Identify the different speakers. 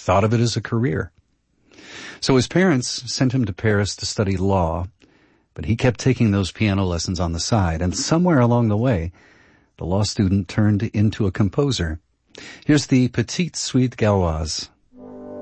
Speaker 1: thought of it as a career. So his parents sent him to Paris to study law, but he kept taking those piano lessons on the side, and somewhere along the way, the law student turned into a composer. Here's the Petite Suite Galloise